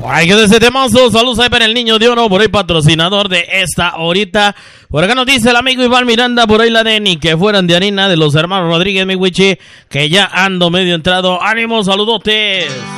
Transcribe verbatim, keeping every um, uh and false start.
Ay, que de ese temazo. Saludos ahí para el niño de oro, por ahí patrocinador de esta horita. Por acá nos dice el amigo Iván Miranda, por ahí la de ni que fueran de harina de los hermanos Rodríguez, mi Wichi, que ya ando medio entrado. Ánimo, saludotes.